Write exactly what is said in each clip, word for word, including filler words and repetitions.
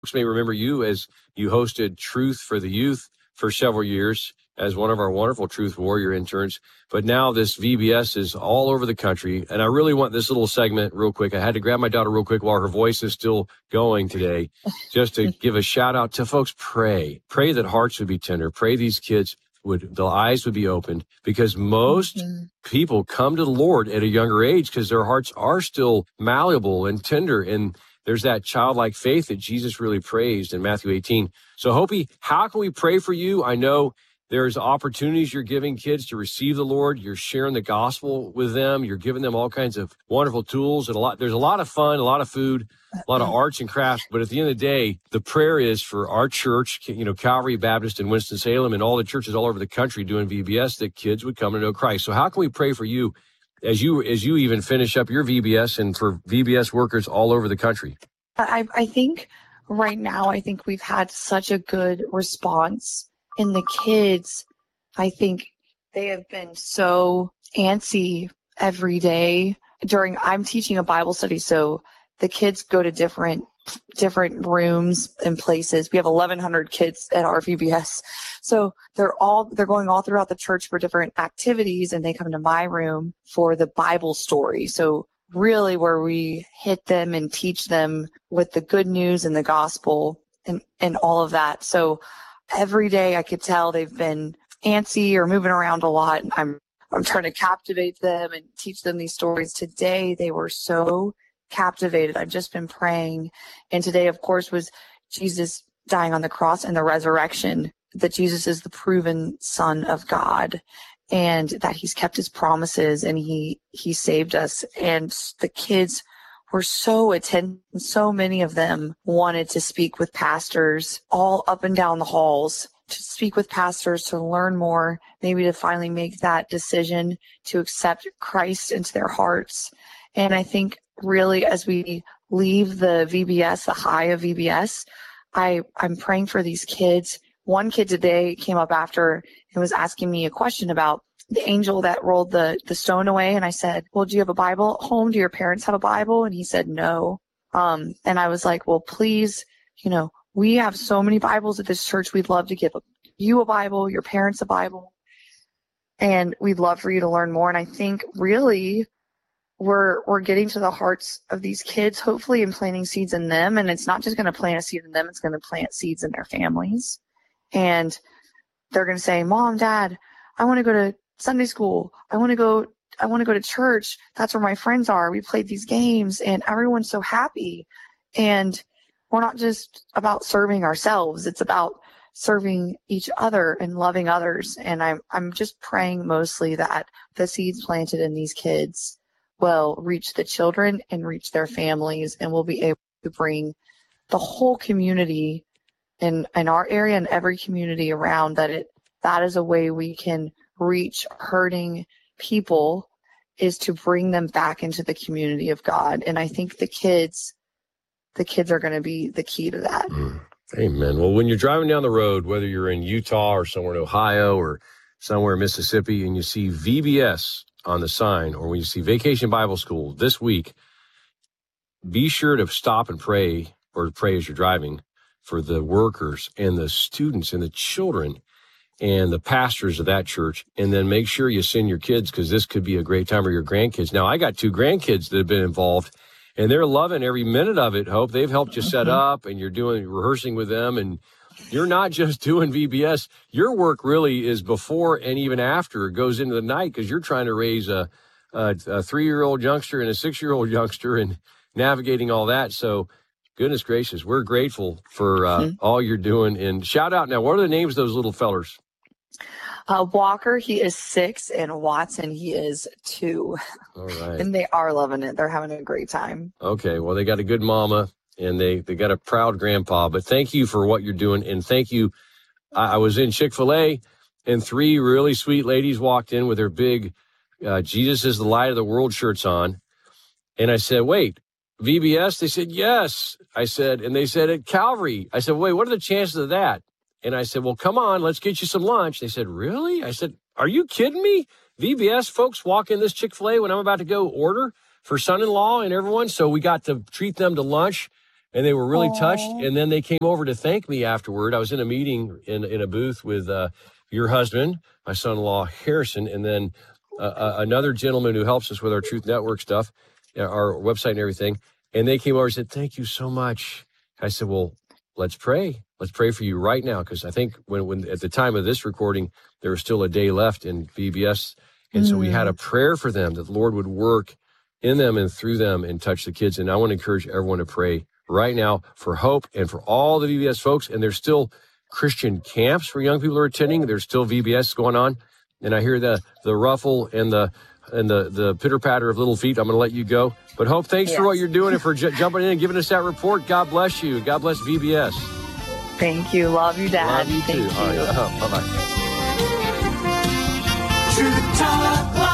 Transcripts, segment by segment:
Folks may remember you as you hosted Truth for the Youth for several years as one of our wonderful Truth Warrior interns. But now this V B S is all over the country. And I really want this little segment real quick. I had to grab my daughter real quick while her voice is still going today, just to give a shout out to folks. Pray, pray that hearts would be tender. Pray these kids would, the eyes would be opened, because most mm-hmm. people come to the Lord at a younger age because their hearts are still malleable and tender. And there's that childlike faith that Jesus really praised in Matthew eighteen. So Hopi, how can we pray for you? I know there's opportunities you're giving kids to receive the Lord. You're sharing the gospel with them. You're giving them all kinds of wonderful tools and a lot. There's a lot of fun, a lot of food, a lot of arts and crafts. But at the end of the day, the prayer is for our church, you know, Calvary Baptist in Winston-Salem and all the churches all over the country doing V B S, that kids would come to know Christ. So how can we pray for you as you as you even finish up your V B S and for V B S workers all over the country? I, I think right now, I think we've had such a good response in the kids. I think they have been so antsy every day during, I'm teaching a Bible study. So the kids go to different, different rooms and places. We have eleven hundred kids at our V B S. So they're all, they're going all throughout the church for different activities, and they come to my room for the Bible story. So really where we hit them and teach them with the good news and the gospel and, and all of that. So every day I could tell they've been antsy or moving around a lot. And I'm, I'm trying to captivate them and teach them these stories. Today, they were so captivated. I've just been praying. And today, of course, was Jesus dying on the cross and the resurrection, that Jesus is the proven Son of God, and that he's kept his promises, and he, he saved us. And the kids were so attentive. So many of them wanted to speak with pastors all up and down the halls, to speak with pastors, to learn more, maybe to finally make that decision to accept Christ into their hearts. And I think really as we leave the V B S, the high of V B S, I, I'm praying for these kids. One kid today came up after and was asking me a question about the angel that rolled the, the stone away. And I said, well, do you have a Bible at home? Do your parents have a Bible? And he said, no. Um, and I was like, well, please, you know, we have so many Bibles at this church. We'd love to give you a Bible, your parents a Bible, and we'd love for you to learn more. And I think really we're, we're getting to the hearts of these kids, hopefully, and planting seeds in them. And it's not just going to plant a seed in them. It's going to plant seeds in their families. And they're going to say, Mom, Dad, I want to go to Sunday school. I want to go, I want to go to church. That's where my friends are. We played these games and everyone's so happy. And we're not just about serving ourselves. It's about serving each other and loving others. And I'm, I'm just praying mostly that the seeds planted in these kids will reach the children and reach their families, and we'll be able to bring the whole community in, in our area and every community around, that it, that is a way we can reach hurting people, is to bring them back into the community of God. And I think the kids, the kids are going to be the key to that. Mm. Amen. Well, when you're driving down the road, whether you're in Utah or somewhere in Ohio or somewhere in Mississippi, and you see V B S on the sign, or when you see Vacation Bible School this week, be sure to stop and pray, or pray as you're driving, for the workers and the students and the children and the pastors of that church. And then make sure you send your kids, because this could be a great time for your grandkids. Now, I got two grandkids that have been involved, and they're loving every minute of it. Hope they've helped you set up, and you're doing rehearsing with them, and you're not just doing V B S. Your work really is before and even after. It goes into the night, because you're trying to raise a, a, a three-year-old youngster and a six-year-old youngster and navigating all that. So goodness gracious, we're grateful for uh, mm-hmm. all you're doing. And shout out now, what are the names of those little fellers? Uh, Walker, he is six, and Watson, he is two. All right. And they are loving it. They're having a great time. Okay, well, they got a good mama, and they, they got a proud grandpa. But thank you for what you're doing, and thank you. I, I was in Chick-fil-A, and three really sweet ladies walked in with their big uh, Jesus is the light of the world shirts on. And I said, wait, V B S? They said, yes. I said, and they said, at Calvary. I said, wait, what are the chances of that? And I said, well, come on, let's get you some lunch. They said, really? I said, are you kidding me? V B S folks walk in this Chick-fil-A when I'm about to go order for son-in-law and everyone. So we got to treat them to lunch. and they were really Aww. touched. And then they came over to thank me afterward. I was in a meeting in, in a booth with uh, your husband, my son-in-law, Harrison, and then uh, uh, another gentleman who helps us with our Truth Network stuff, our website and everything. And they came over and said, thank you so much. I said, well, let's pray. Let's pray for you right now. Because I think when, when at the time of this recording, there was still a day left in V B S. And mm. so we had a prayer for them that the Lord would work in them and through them and touch the kids. And I want to encourage everyone to pray right now for hope and for all the V B S folks. And there's still Christian camps for young people who are attending. There's still V B S going on. And I hear the the ruffle and the and the, the pitter-patter of little feet. I'm going to let you go. But Hope, thanks yes. for what you're doing and for j- jumping in and giving us that report. God bless you. God bless V B S. Thank you. Love you, Dad. Love you, Thank too. you. All right. Uh, bye-bye. Truth Talk Live.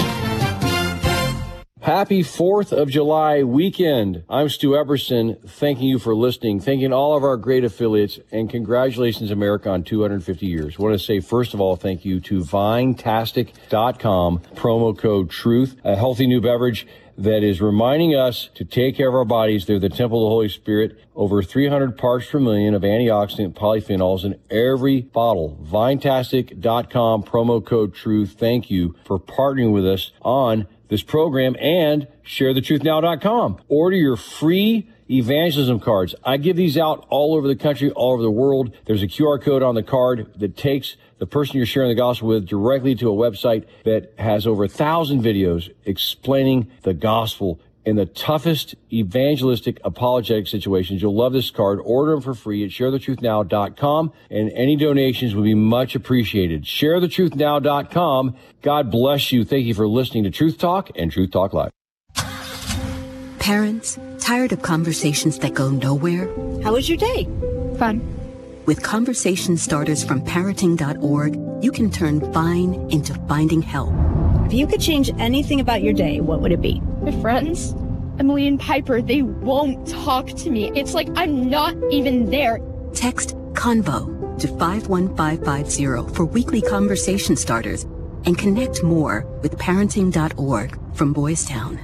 Happy fourth of July weekend. I'm Stu Eberson, thanking you for listening, thanking all of our great affiliates, and congratulations, America, on two hundred fifty years. I want to say, first of all, thank you to Vinetastic dot com, promo code TRUTH, a healthy new beverage that is reminding us to take care of our bodies. They're the temple of the Holy Spirit. Over three hundred parts per million of antioxidant polyphenols in every bottle. Vinetastic dot com, promo code TRUTH. Thank you for partnering with us on this program, and share the truth now dot com. Order your free evangelism cards. I give these out all over the country, all over the world. There's a Q R code on the card that takes the person you're sharing the gospel with directly to a website that has over a thousand videos explaining the gospel in the toughest evangelistic apologetic situations. You'll love this card. Order them for free at share the truth now dot com, and any donations would be much appreciated. share the truth now dot com. God bless you. Thank you for listening to Truth Talk and Truth Talk Live. Parents, tired of conversations that go nowhere? How was your day? Fun. With conversation starters from parenting dot org, you can turn fine into finding help. If you could change anything about your day, what would it be? My friends, Emily and Piper, they won't talk to me. It's like I'm not even there. Text CONVO to five one five five zero for weekly conversation starters and connect more with parenting dot org from Boys Town.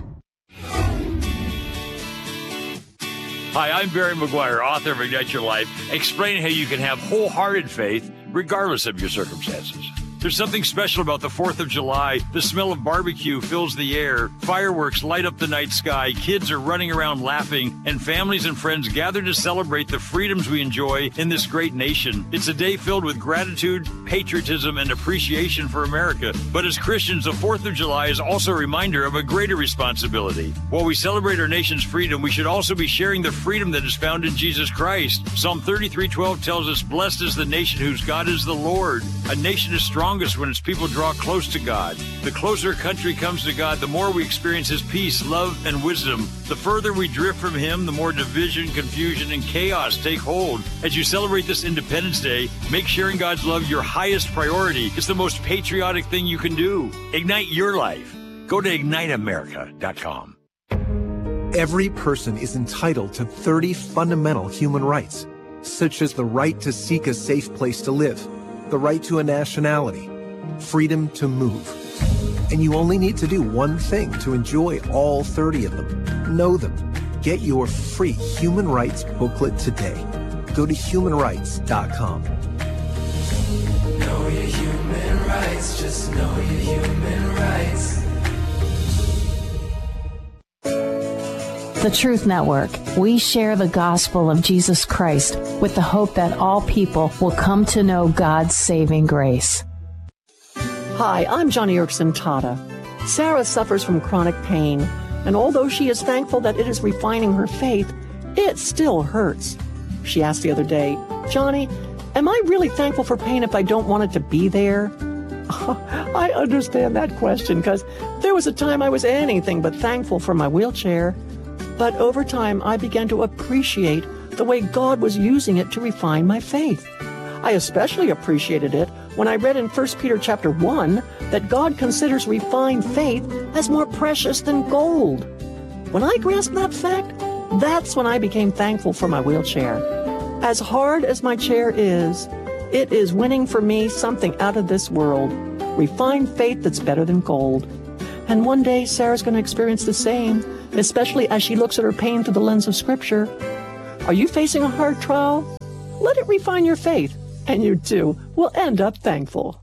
Hi, I'm Barry McGuire, author of Ignite Your Life, explaining how you can have wholehearted faith regardless of your circumstances. There's something special about the fourth of July. The smell of barbecue fills the air. Fireworks light up the night sky. Kids are running around laughing, and families and friends gather to celebrate the freedoms we enjoy in this great nation. It's a day filled with gratitude, patriotism, and appreciation for America. But as Christians, the fourth of July is also a reminder of a greater responsibility. While we celebrate our nation's freedom, we should also be sharing the freedom that is found in Jesus Christ. Psalm thirty-three twelve tells us, "Blessed is the nation whose God is the Lord." A nation is strong when its people draw close to God. The closer a country comes to God, the more we experience His peace, love, and wisdom. The further we drift from Him, the more division, confusion, and chaos take hold. As you celebrate this Independence Day, make sharing God's love your highest priority. It's the most patriotic thing you can do. Ignite your life. Go to ignite america dot com. Every person is entitled to thirty fundamental human rights, such as the right to seek a safe place to live, the right to a nationality, freedom to move. And you only need to do one thing to enjoy all thirty of them. Know them. Get your free human rights booklet today. Go to human rights dot com. Know your human rights, just know your human rights. The Truth Network. We share the gospel of Jesus Christ with the hope that all people will come to know God's saving grace. Hi, I'm Johnny Erickson Tata. Sarah suffers from chronic pain, and although she is thankful that it is refining her faith, it still hurts. She asked the other day, "Johnny, am I really thankful for pain if I don't want it to be there?" I understand that question because there was a time I was anything but thankful for my wheelchair. But over time, I began to appreciate the way God was using it to refine my faith. I especially appreciated it when I read in First Peter chapter one that God considers refined faith as more precious than gold. When I grasped that fact, that's when I became thankful for my wheelchair. As hard as my chair is, it is winning for me something out of this world, refined faith that's better than gold. And one day, Sarah's going to experience the same, especially as she looks at her pain through the lens of Scripture. Are you facing a hard trial? Let it refine your faith, and you too will end up thankful.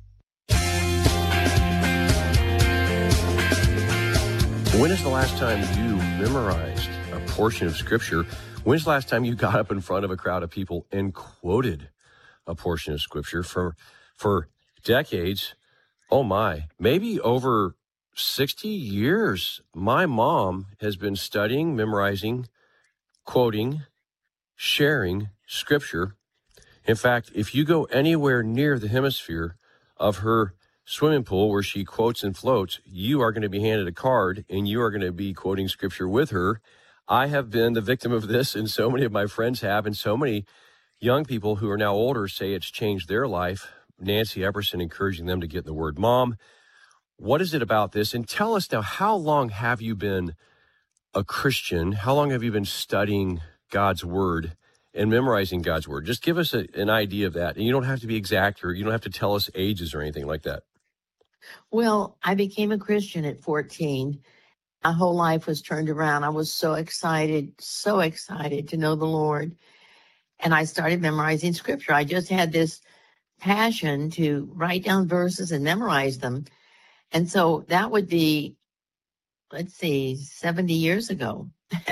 When is the last time you memorized a portion of Scripture? When's the last time you got up in front of a crowd of people and quoted a portion of Scripture? For for decades, oh my, maybe over sixty years, my mom has been studying, memorizing, quoting, sharing Scripture. In fact, if you go anywhere near the hemisphere of her swimming pool where she quotes and floats, you are going to be handed a card and you are going to be quoting Scripture with her. I have been the victim of this, and so many of my friends have, and so many young people who are now older say it's changed their life. Nancy Epperson encouraging them to get in the Word. Mom, what is it about this? And tell us now, how long have you been a Christian? How long have you been studying God's Word and memorizing God's Word? Just give us a, an idea of that. And you don't have to be exact, or you don't have to tell us ages or anything like that. Well, I became a Christian at fourteen. My whole life was turned around. I was so excited, so excited to know the Lord. And I started memorizing Scripture. I just had this passion to write down verses and memorize them. And so that would be, let's see, seventy years ago.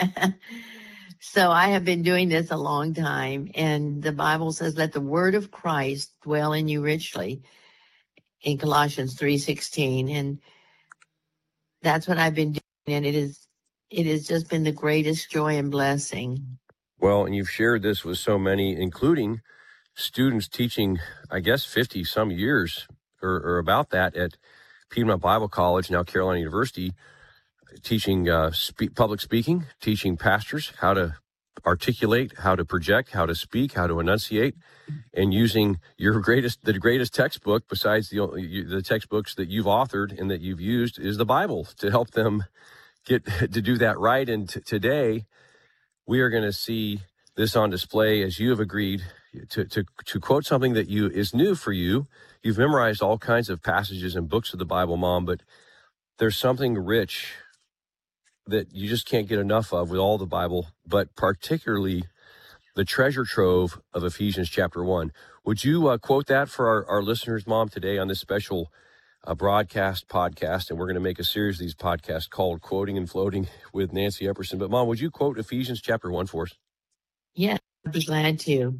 So I have been doing this a long time. And the Bible says, let the word of Christ dwell in you richly, in Colossians three sixteen. And that's what I've been doing. And it is, it has just been the greatest joy and blessing. Well, and you've shared this with so many, including students teaching, I guess, fifty some years or, or about that at Piedmont Bible College, now Carolina University, teaching uh, spe- public speaking, teaching pastors how to articulate, how to project, how to speak, how to enunciate, and using your greatest, the greatest textbook besides the the textbooks that you've authored and that you've used is the Bible to help them get to do that right. And t- today we are going to see this on display as you have agreed to, to to quote something that you is new for you. You've memorized all kinds of passages and books of the Bible, Mom, but there's something rich that you just can't get enough of with all the Bible, but particularly the treasure trove of Ephesians chapter one. Would you uh, quote that for our, our listeners, Mom, today on this special uh, broadcast podcast? And we're going to make a series of these podcasts called Quoting and Floating with Nancy Epperson. But Mom, would you quote Ephesians chapter one for us? Yeah, I'd be glad to.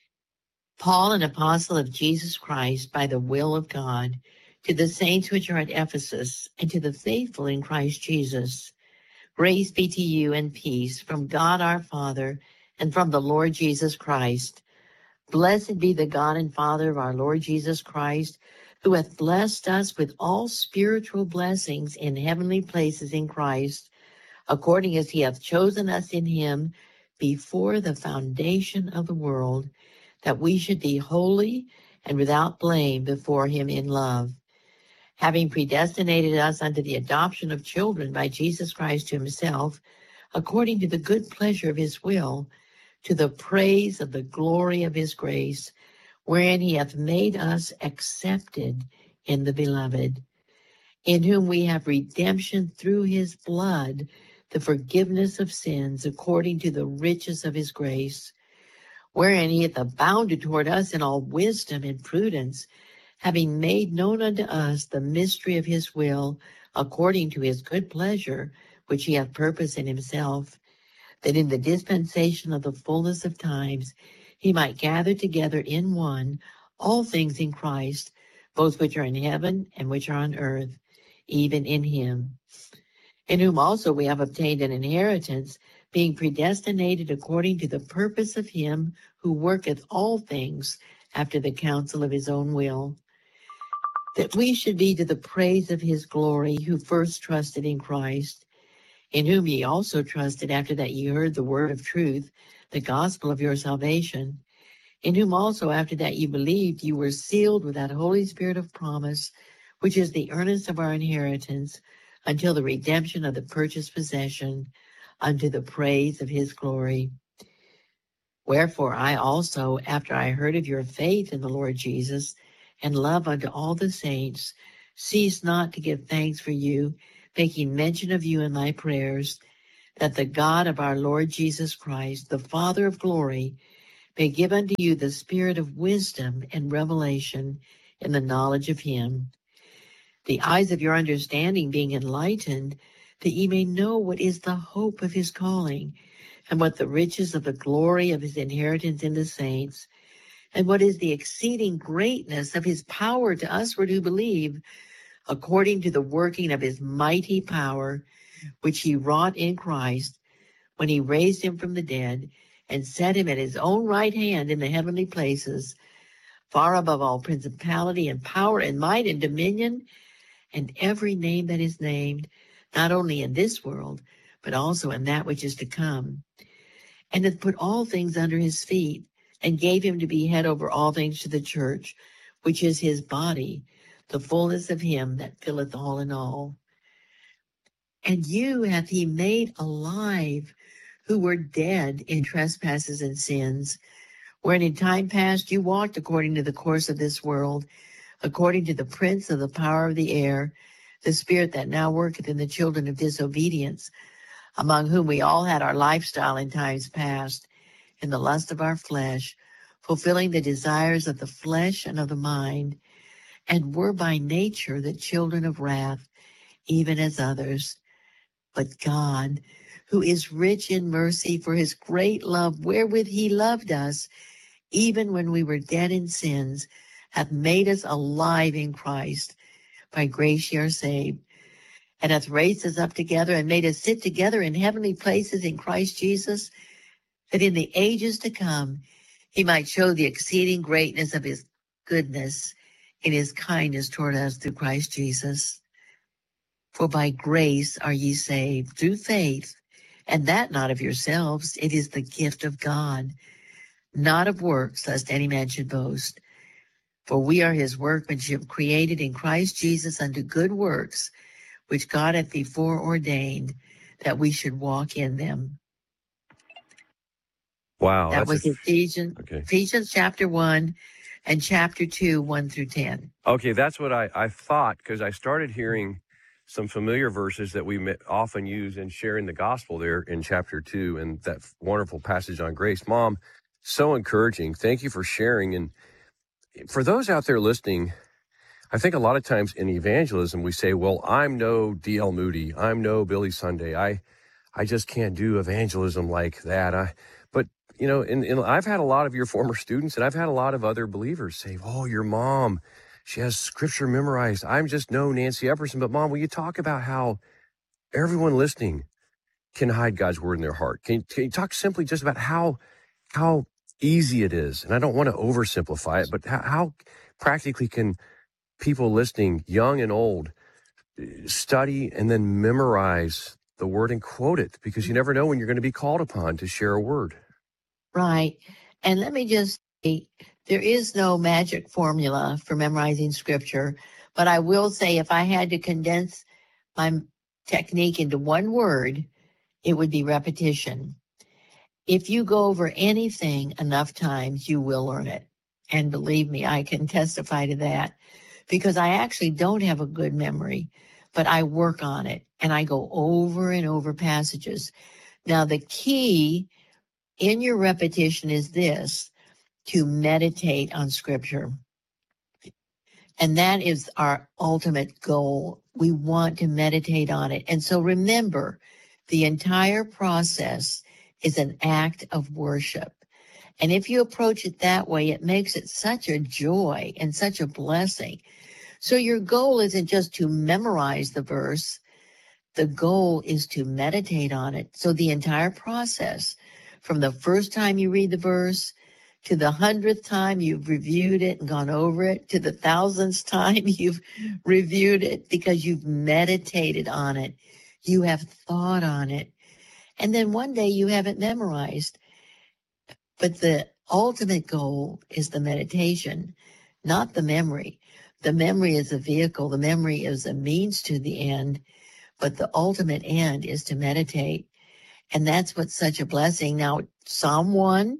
Paul, an apostle of Jesus Christ by the will of God, to the saints which are at Ephesus, and to the faithful in Christ Jesus, grace be to you and peace from God our Father and from the Lord Jesus Christ. Blessed be the God and Father of our Lord Jesus Christ, who hath blessed us with all spiritual blessings in heavenly places in Christ, according as he hath chosen us in him before the foundation of the world, that we should be holy and without blame before him in love, having predestinated us unto the adoption of children by Jesus Christ to himself, according to the good pleasure of his will, to the praise of the glory of his grace, wherein he hath made us accepted in the beloved, in whom we have redemption through his blood, the forgiveness of sins, according to the riches of his grace, wherein he hath abounded toward us in all wisdom and prudence, having made known unto us the mystery of his will, according to his good pleasure, which he hath purposed in himself, that in the dispensation of the fullness of times he might gather together in one all things in Christ, both which are in heaven and which are on earth, even in him, in whom also we have obtained an inheritance, being predestinated according to the purpose of him who worketh all things after the counsel of his own will, that we should be to the praise of his glory, who first trusted in Christ, in whom ye also trusted after that ye heard the word of truth, the gospel of your salvation, in whom also after that ye believed, ye were sealed with that Holy Spirit of promise, which is the earnest of our inheritance, until the redemption of the purchased possession, unto the praise of his glory. Wherefore I also, after I heard of your faith in the Lord Jesus, and love unto all the saints, cease not to give thanks for you, making mention of you in my prayers, that the God of our Lord Jesus Christ, the Father of glory, may give unto you the spirit of wisdom and revelation in the knowledge of him, the eyes of your understanding being enlightened, that ye may know what is the hope of his calling, and what the riches of the glory of his inheritance in the saints, and what is the exceeding greatness of his power to usward who believe, according to the working of his mighty power, which he wrought in Christ, when he raised him from the dead, and set him at his own right hand in the heavenly places, far above all principality and power and might and dominion, and every name that is named, not only in this world, but also in that which is to come, and hath put all things under his feet, and gave him to be head over all things to the church, which is his body, the fullness of him that filleth all in all. And you hath he made alive, who were dead in trespasses and sins, wherein in time past you walked according to the course of this world, according to the prince of the power of the air, the spirit that now worketh in the children of disobedience, among whom we all had our lifestyle in times past, in the lust of our flesh, fulfilling the desires of the flesh and of the mind, and were by nature the children of wrath, even as others. But God, who is rich in mercy, for his great love wherewith he loved us, even when we were dead in sins, hath made us alive in Christ. By grace ye are saved, and hath raised us up together, and made us sit together in heavenly places in Christ Jesus, that in the ages to come he might show the exceeding greatness of his goodness in his kindness toward us through Christ Jesus. For by grace are ye saved, through faith, and that not of yourselves, it is the gift of God, not of works, lest any man should boast. For we are his workmanship, created in Christ Jesus unto good works, which God hath before ordained that we should walk in them. Wow. That was a, Ephesians, okay. Ephesians chapter one and chapter two, one through ten. Okay, that's what I, I thought, because I started hearing some familiar verses that we often use in sharing the gospel there in chapter two, and that wonderful passage on grace. Mom, so encouraging. Thank you for sharing. And for those out there listening, I think a lot of times in evangelism, we say, well, I'm no D L Moody. I'm no Billy Sunday. I, I just can't do evangelism like that. I, but, you know, and, and I've had a lot of your former students, and I've had a lot of other believers say, oh, your mom, she has scripture memorized. I'm just no Nancy Epperson. But Mom, will you talk about how everyone listening can hide God's word in their heart? Can, can you talk simply just about how, how easy it is? And I don't want to oversimplify it, but how, how practically can people listening, young and old, study and then memorize the word and quote it? Because you never know when you're going to be called upon to share a word. Right. And let me just say, there is no magic formula for memorizing scripture, but I will say if I had to condense my technique into one word, it would be repetition. If you go over anything enough times, you will learn it. And believe me, I can testify to that, because I actually don't have a good memory, but I work on it and I go over and over passages. Now, the key in your repetition is this: to meditate on scripture. And that is our ultimate goal. We want to meditate on it. And so remember, the entire process is an act of worship. And if you approach it that way, it makes it such a joy and such a blessing. So your goal isn't just to memorize the verse. The goal is to meditate on it. So the entire process, from the first time you read the verse to the hundredth time you've reviewed it and gone over it, to the thousandth time you've reviewed it because you've meditated on it, you have thought on it, and then one day you have it memorized. But the ultimate goal is the meditation, not the memory. The memory is a vehicle. The memory is a means to the end, but the ultimate end is to meditate. And that's what's such a blessing. Now, Psalm one,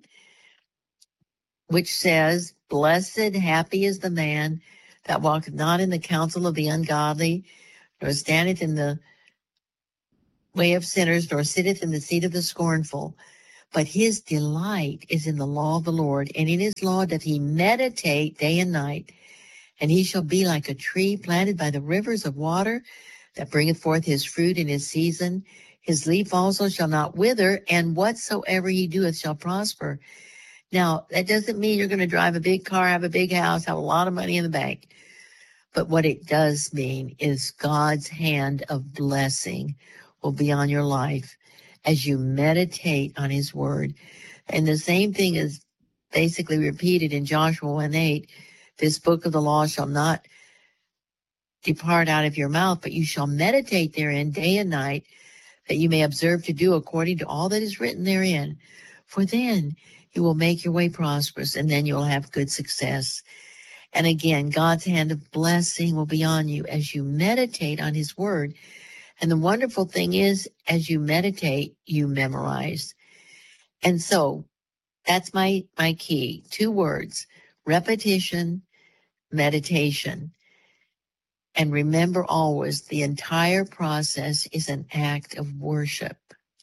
which says, blessed, happy is the man that walketh not in the counsel of the ungodly, nor standeth in the way of sinners, nor sitteth in the seat of the scornful. But his delight is in the law of the Lord, and in his law doth he meditate day and night. And he shall be like a tree planted by the rivers of water, that bringeth forth his fruit in his season. His leaf also shall not wither, and whatsoever he doeth shall prosper. Now, that doesn't mean you're going to drive a big car, have a big house, have a lot of money in the bank. But what it does mean is God's hand of blessing will be on your life as you meditate on his word. And the same thing is basically repeated in Joshua one eight. This book of the law shall not depart out of your mouth, but you shall meditate therein day and night, that you may observe to do according to all that is written therein. For then you will make your way prosperous, and then you'll have good success. And again, God's hand of blessing will be on you as you meditate on his word. And the wonderful thing is, as you meditate, you memorize. And so that's my, my key. Two words: repetition, meditation. And remember always, the entire process is an act of worship.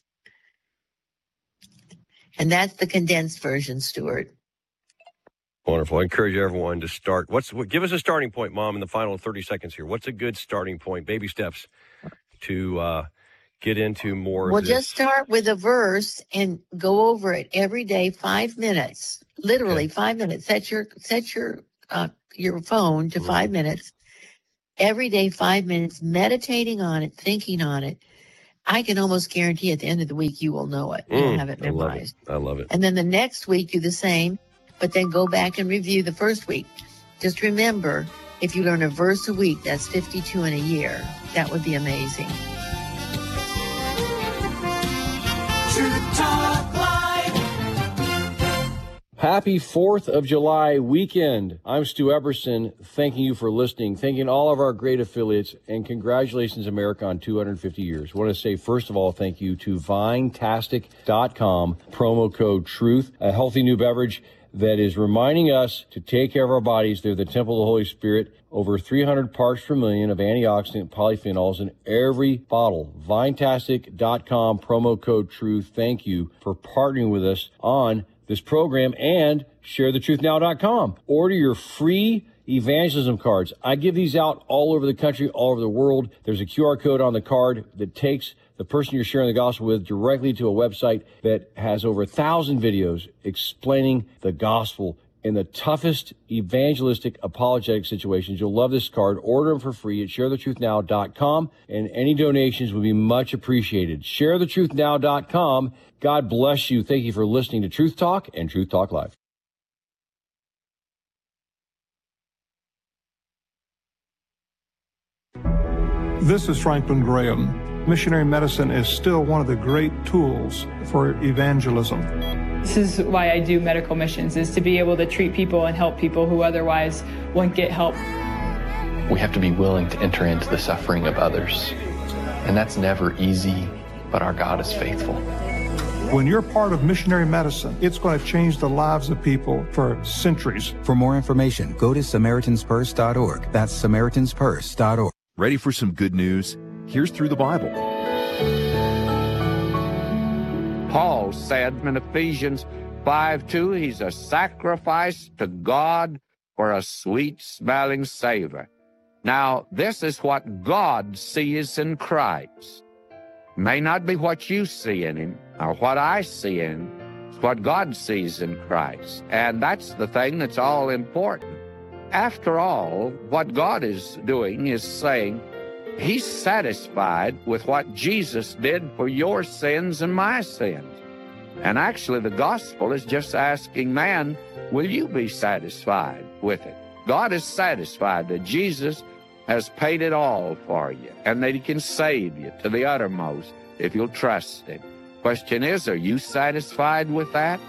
And that's the condensed version, Stuart. Wonderful. I encourage everyone to start. What's what, give us a starting point, Mom, in the final thirty seconds here. What's a good starting point, baby steps, to uh, get into more Well, of this? just start with a verse and go over it every day, five minutes, literally okay. five minutes. Set your set your uh, your phone to mm-hmm. five minutes. Every day, five minutes, meditating on it, thinking on it. I can almost guarantee at the end of the week you will know it. You'll mm, have it memorized. I love it. I love it. And then the next week, do the same, but then go back and review the first week. Just remember, if you learn a verse a week, that's fifty-two in a year. That would be amazing. Truth Talk Live. Happy fourth of July weekend. I'm Stu Eberson, thanking you for listening, thanking all of our great affiliates, and congratulations, America, on two hundred fifty years. I want to say, first of all, thank you to Vinetastic dot com, promo code TRUTH, a healthy new beverage that is reminding us to take care of our bodies. They're the temple of the Holy Spirit. Over three hundred parts per million of antioxidant polyphenols in every bottle. Vinetastic dot com, promo code TRUTH. Thank you for partnering with us on this program, and share the truth now dot com. Order your free evangelism cards. I give these out all over the country, all over the world. There's a Q R code on the card that takes the person you're sharing the gospel with directly to a website that has over a thousand videos explaining the gospel in the toughest evangelistic apologetic situations. You'll love this card. Order them for free at share the truth now dot com, and any donations would be much appreciated. share the truth now dot com. God bless you. Thank you for listening to Truth Talk and Truth Talk Live. This is Franklin Graham. Missionary medicine is still one of the great tools for evangelism. This is why I do medical missions, is to be able to treat people and help people who otherwise won't get help. We have to be willing to enter into the suffering of others. And that's never easy, but our God is faithful. When you're part of missionary medicine, it's going to change the lives of people for centuries. For more information, go to Samaritans Purse dot org. That's Samaritans Purse dot org. Ready for some good news? Here's Through the Bible. Paul said in Ephesians five two, he's a sacrifice to God for a sweet-smelling savor. Now, this is what God sees in Christ. May not be what you see in him or what I see in him. It's what God sees in Christ. And that's the thing that's all important. After all, what God is doing is saying he's satisfied with what Jesus did for your sins and my sins. And actually, the gospel is just asking man, will you be satisfied with it? God is satisfied that Jesus has paid it all for you and that he can save you to the uttermost if you'll trust him. Question is, are you satisfied with that?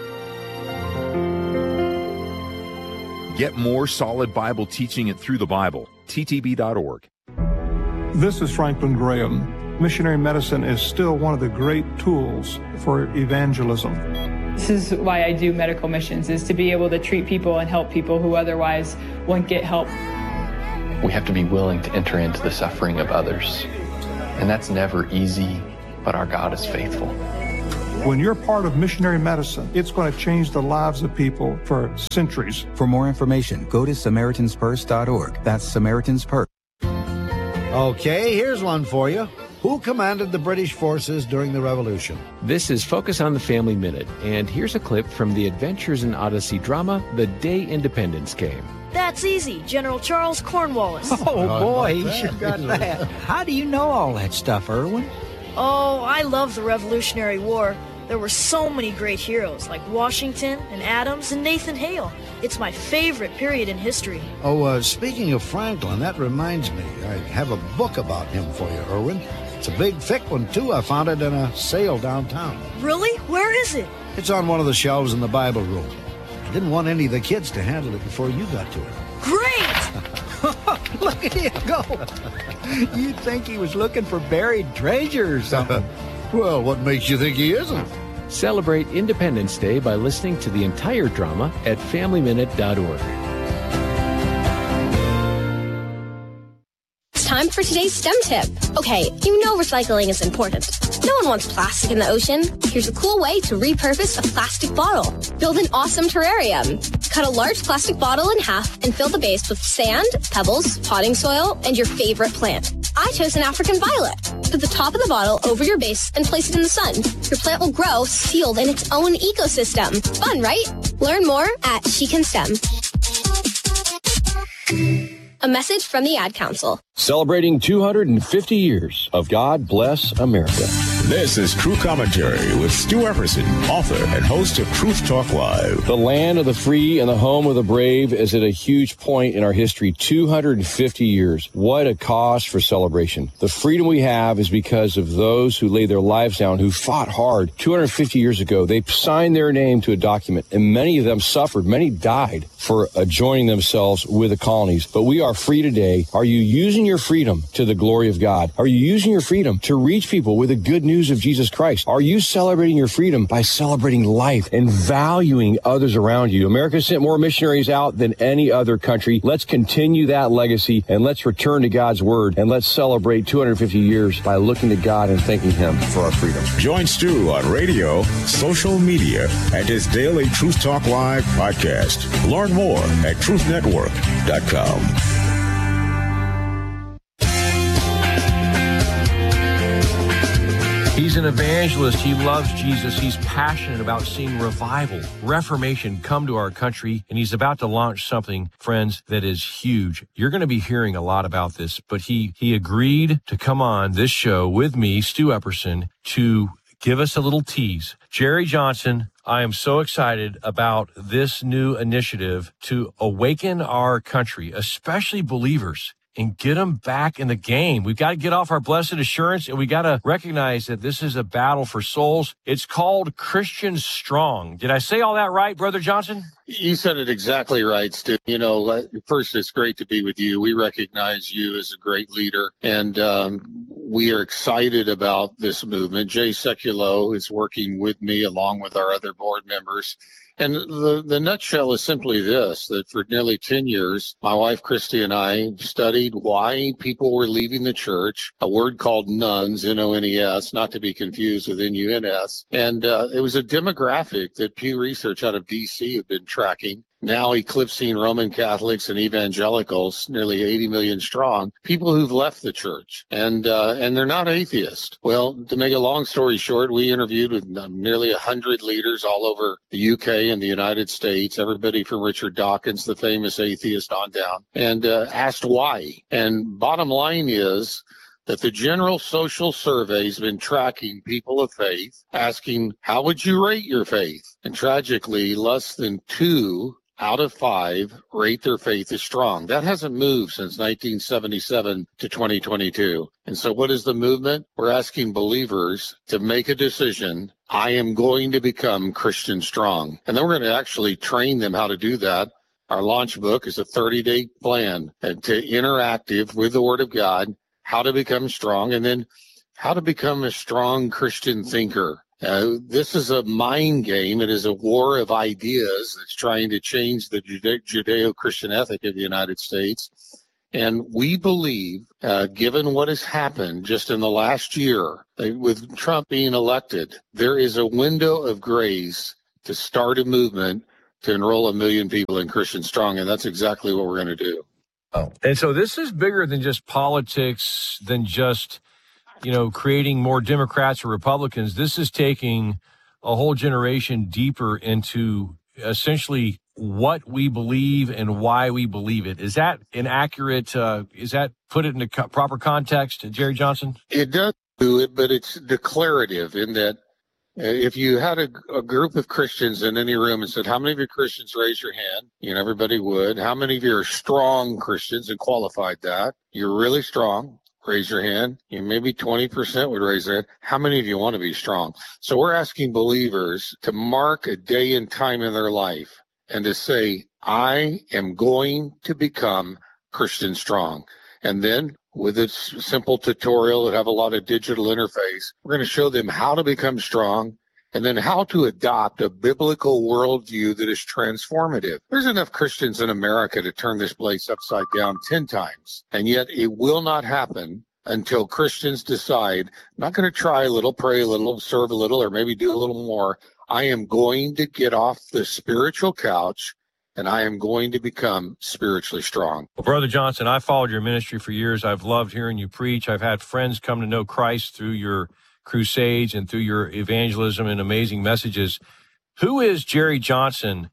Get more solid Bible teaching at Through the Bible, T T B dot org. This is Franklin Graham. Missionary medicine is still one of the great tools for evangelism. This is why I do medical missions, is to be able to treat people and help people who otherwise won't get help. We have to be willing to enter into the suffering of others. And that's never easy, but our God is faithful. When you're part of missionary medicine, it's going to change the lives of people for centuries. For more information, go to Samaritans Purse dot org. That's Samaritans Purse. Okay, here's one for you. Who commanded the British forces during the Revolution? This is Focus on the Family Minute, and here's a clip from the Adventures in Odyssey drama, The Day Independence Came. That's easy. General Charles Cornwallis. Oh, boy, he sure got that. How do you know all that stuff, Irwin? Oh, I love the Revolutionary War. There were so many great heroes like Washington and Adams and Nathan Hale. It's my favorite period in history. Oh, uh, speaking of Franklin, that reminds me. I have a book about him for you, Irwin. It's a big, thick one, too. I found it in a sale downtown. Really? Where is it? It's on one of the shelves in the Bible room. I didn't want any of the kids to handle it before you got to it. Great! Look at him go. You'd think he was looking for buried treasure or something. Well, what makes you think he isn't? Celebrate Independence Day by listening to the entire drama at family minute dot org. It's time for today's STEM tip. Okay, you know recycling is important. No one wants plastic in the ocean. Here's a cool way to repurpose a plastic bottle. Build an awesome terrarium. Cut a large plastic bottle in half and fill the base with sand, pebbles, potting soil, and your favorite plant. I chose an African violet. Put the top of the bottle over your base and place it in the sun. Your plant will grow sealed in its own ecosystem. Fun, right? Learn more at She Can STEM. A message from the Ad Council. Celebrating two hundred fifty years of God Bless America. This is True Commentary with Stu Epperson, author and host of Truth Talk Live. The land of the free and the home of the brave is at a huge point in our history. two hundred fifty years. What a cause for celebration. The freedom we have is because of those who laid their lives down, who fought hard. two hundred fifty years ago, they signed their name to a document, and many of them suffered. Many died for uh, joining themselves with the colonies. But we are free today. Are you using your freedom to the glory of God? Are you using your freedom to reach people with the good news of Jesus Christ? Are you celebrating your freedom by celebrating life and valuing others around you? America sent more missionaries out than any other country. Let's continue that legacy, and let's return to God's word, and let's celebrate two hundred fifty years by looking to God and thanking him for our freedom. Join Stu on radio, social media, and his daily Truth Talk Live podcast. Learn more at truth network dot com. He's an evangelist. He loves Jesus. He's passionate about seeing revival, reformation come to our country. And he's about to launch something, friends, that is huge. You're going to be hearing a lot about this, but he, he agreed to come on this show with me, Stu Epperson, to give us a little tease. Jerry Johnson, I am so excited about this new initiative to awaken our country, especially believers, and get them back in the game. We've got to get off our blessed assurance, and we got to recognize that this is a battle for souls. It's called Christian Strong. Did I say all that right, Brother Johnson? You said it exactly right, Stu. You know, first, it's great to be with you. We recognize you as a great leader, and um, we are excited about this movement. Jay Sekulow is working with me along with our other board members. And the, the nutshell is simply this, that for nearly ten years, my wife Christy and I studied why people were leaving the church, a word called nuns, N O N E S, not to be confused with N U N S. And uh, it was a demographic that Pew Research out of D C had been tracking, now eclipsing Roman Catholics and evangelicals, nearly eighty million strong, people who've left the church, and uh, and they're not atheists. Well, to make a long story short, we interviewed with nearly one hundred leaders all over the U K and the United States, everybody from Richard Dawkins, the famous atheist, on down, and uh, asked why. And bottom line is that the General Social Survey has been tracking people of faith, asking, how would you rate your faith? And tragically, less than two out of five rate their faith as strong. That hasn't moved since nineteen seventy-seven to twenty twenty-two. And so what is the movement? We're asking believers to make a decision. I am going to become Christian strong. And then we're going to actually train them how to do that. Our launch book is a thirty-day plan and to interactive with the Word of God, how to become strong, and then how to become a strong Christian thinker. Uh, this is a mind game. It is a war of ideas that's trying to change the Jude- Judeo-Christian ethic of the United States. And we believe, uh, given what has happened just in the last year, uh, with Trump being elected, there is a window of grace to start a movement to enroll a million people in Christian Strong, and that's exactly what we're going to do. Oh. And so this is bigger than just politics, than just, you know, creating more Democrats or Republicans. This is taking a whole generation deeper into essentially what we believe and why we believe it. Is that an accurate, uh, is that put it into co- proper context, Jerry Johnson? It does do it, but it's declarative in that uh, if you had a, a group of Christians in any room and said, how many of you Christians raise your hand? You know, everybody would. How many of you are strong Christians, and qualified that? You're really strong. Raise your hand. You maybe twenty percent would raise their hand. How many of you want to be strong? So we're asking believers to mark a day and time in their life and to say, I am going to become Christian Strong. And then with its simple tutorial that have a lot of digital interface, we're going to show them how to become strong and then how to adopt a biblical worldview that is transformative. There's enough Christians in America to turn this place upside down ten times, and yet it will not happen until Christians decide, I'm not going to try a little, pray a little, serve a little, or maybe do a little more. I am going to get off the spiritual couch, and I am going to become spiritually strong. Well, Brother Johnson, I followed your ministry for years. I've loved hearing you preach. I've had friends come to know Christ through your crusades and through your evangelism and amazing messages. Who is Jerry Johnson?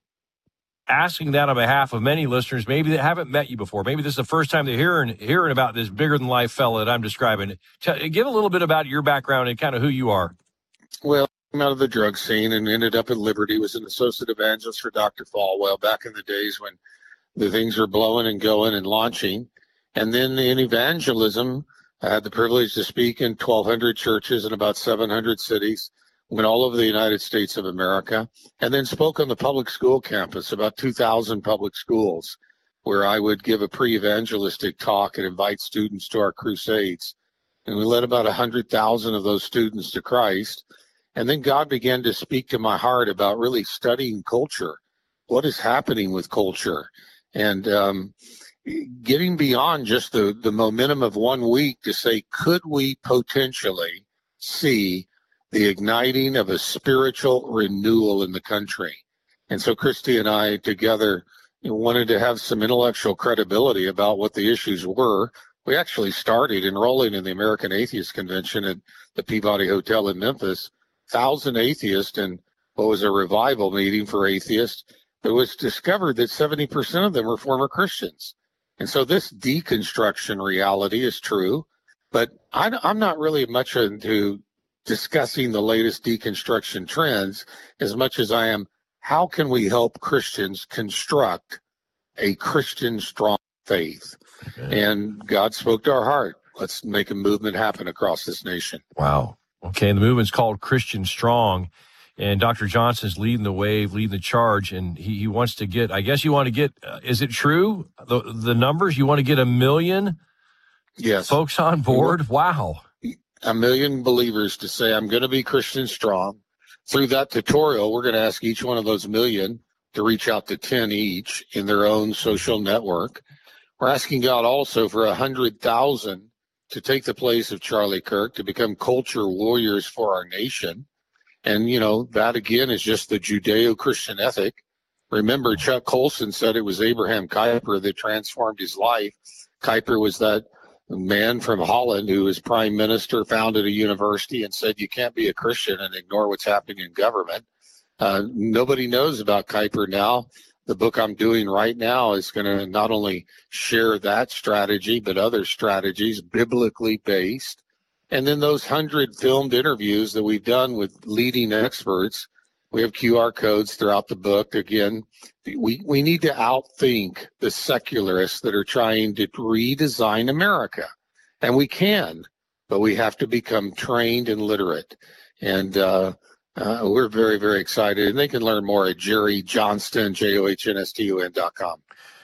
Asking that on behalf of many listeners, maybe that haven't met you before. Maybe this is the first time they're hearing, hearing about this bigger-than-life fella that I'm describing. Tell, give a little bit about your background and kind of who you are. Well, I came out of the drug scene and ended up at Liberty, was an associate evangelist for Doctor Falwell back in the days when the things were blowing and going and launching. And then in evangelism, I had the privilege to speak in twelve hundred churches in about seven hundred cities, went all over the United States of America, and then spoke on the public school campus, about two thousand public schools, where I would give a pre-evangelistic talk and invite students to our crusades. And we led about one hundred thousand of those students to Christ. And then God began to speak to my heart about really studying culture. What is happening with culture? And um, getting beyond just the, the momentum of one week to say, could we potentially see the igniting of a spiritual renewal in the country? And so Christy and I together wanted to have some intellectual credibility about what the issues were. We actually started enrolling in the American Atheist Convention at the Peabody Hotel in Memphis. Thousand atheists, and what was a revival meeting for atheists. It was discovered that seventy percent of them were former Christians. And so this deconstruction reality is true, but I, I'm not really much into discussing the latest deconstruction trends as much as I am, how can we help Christians construct a Christian strong faith? Okay. And God spoke to our heart. Let's make a movement happen across this nation. Wow. Okay, the movement's called Christian Strong, and Doctor Johnson's leading the wave, leading the charge, and he, he wants to get, I guess you want to get, uh, is it true, the the numbers, you want to get a million yes. folks on board? Wow. A million believers to say, I'm going to be Christian Strong. Through that tutorial, we're going to ask each one of those million to reach out to ten each in their own social network. We're asking God also for one hundred thousand to take the place of Charlie Kirk, to become culture warriors for our nation. And, you know, that again is just the Judeo-Christian ethic. Remember, Chuck Colson said it was Abraham Kuyper that transformed his life. Kuyper was that man from Holland who was prime minister, founded a university, and said you can't be a Christian and ignore what's happening in government. Uh, nobody knows about Kuyper now. The book I'm doing right now is going to not only share that strategy, but other strategies, biblically based. And then those hundred filmed interviews that we've done with leading experts, we have Q R codes throughout the book. Again, we, we need to outthink the secularists that are trying to redesign America. And we can, but we have to become trained and literate. And, uh, Uh, we're very, very excited, and they can learn more at Jerry Johnston, J O H N S T O N dot com.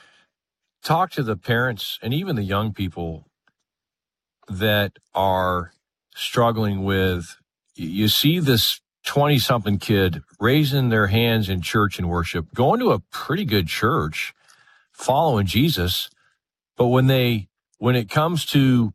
Talk to the parents and even the young people that are struggling with, you see this twenty-something kid raising their hands in church and worship, going to a pretty good church, following Jesus, but when they when it comes to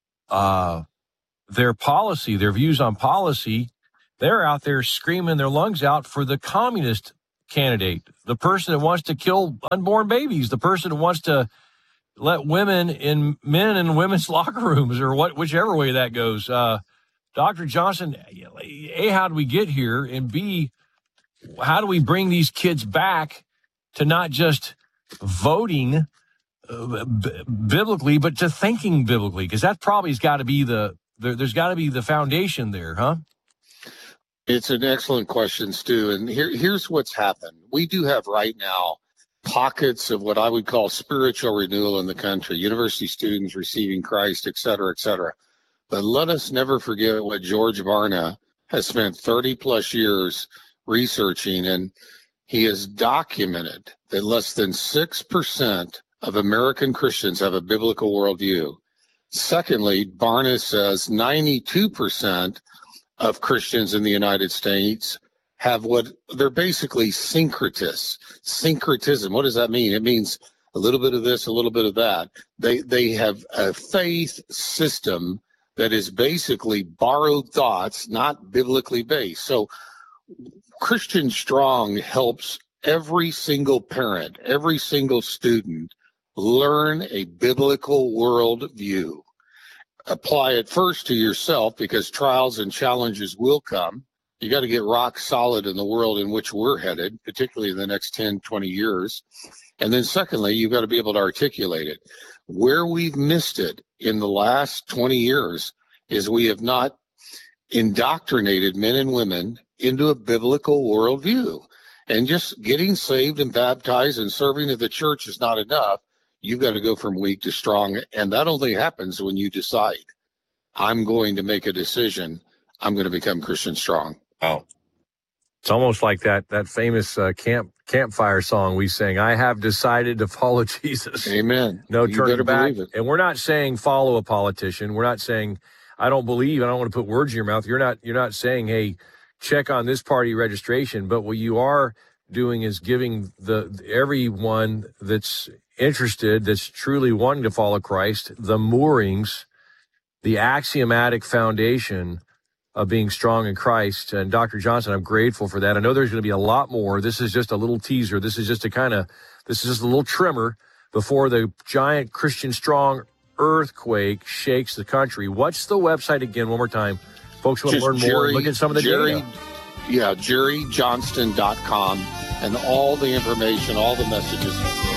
uh, their policy, their views on policy, they're out there screaming their lungs out for the communist candidate, the person that wants to kill unborn babies, the person that wants to let women in men and women's locker rooms, or what, whichever way that goes. Uh, Doctor Johnson, A, how do we get here? And B, how do we bring these kids back to not just voting uh, b- biblically, but to thinking biblically? Because that probably has got to be the, there, there's got to be the foundation there, huh? It's an excellent question, Stu. And here, here's what's happened. We do have right now pockets of what I would call spiritual renewal in the country, university students receiving Christ, et cetera, et cetera. But let us never forget what George Barna has spent thirty plus years researching, and he has documented that less than six percent of American Christians have a biblical worldview. Secondly, Barna says ninety-two percent of Christians in the United States have what they're basically syncretists. Syncretism, what does that mean? It means a little bit of this, a little bit of that. They they have a faith system that is basically borrowed thoughts, not biblically based. So Christian Strong helps every single parent, every single student learn a biblical worldview. Apply it first to yourself, because trials and challenges will come. You got to get rock solid in the world in which we're headed, particularly in the next ten, twenty years. And then secondly, you've got to be able to articulate it. Where we've missed it in the last twenty years is we have not indoctrinated men and women into a biblical worldview. And just getting saved and baptized and serving at the church is not enough. You've got to go from weak to strong. And that only happens when you decide, I'm going to make a decision. I'm going to become Christian Strong. Oh, it's almost like that that famous uh, camp campfire song we sang. I have decided to follow Jesus. Amen. No You turning better back. believe it. And we're not saying follow a politician. We're not saying I don't believe. I don't want to put words in your mouth. You're not. You're not saying, hey, check on this party registration. But what you are doing is giving the everyone that's interested, that's truly wanting to follow Christ, the moorings, the axiomatic foundation of being strong in Christ. And Doctor Johnson, I'm grateful for that. I know there's going to be a lot more. This is just a little teaser. This is just a kind of, this is just a little trimmer before the giant Christian Strong earthquake shakes the country. What's the website again? One more time. Folks want to Just learn more. Jerry- Look at some of the Jerry, data. Yeah, jerry johnston dot com, and all the information, all the messages.